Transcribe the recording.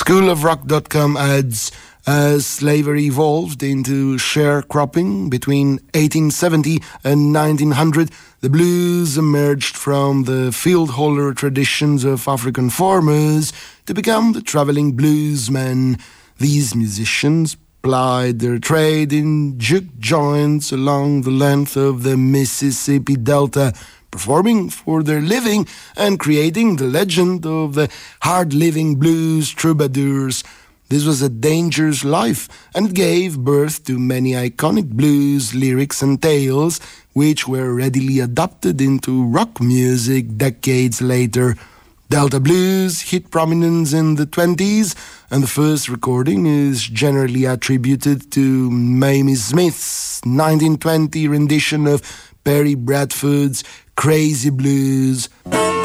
Schoolofrock.com adds, as slavery evolved into sharecropping between 1870 and 1900, the blues emerged from the field-holder traditions of African farmers to become the traveling bluesmen. These musicians plied their trade in juke joints along the length of the Mississippi Delta, performing for their living and creating the legend of the hard-living blues troubadours. This was a dangerous life, and it gave birth to many iconic blues lyrics and tales, which were readily adopted into rock music decades later. Delta blues hit prominence in the 20s, and the first recording is generally attributed to Mamie Smith's 1920 rendition of Perry Bradford's Crazy Blues.